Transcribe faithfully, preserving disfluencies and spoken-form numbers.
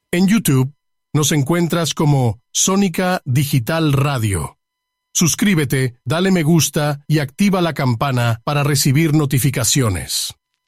En YouTube nos encuentras como Sónica Digital Radio. Suscríbete, dale me gusta y activa la campana para recibir notificaciones.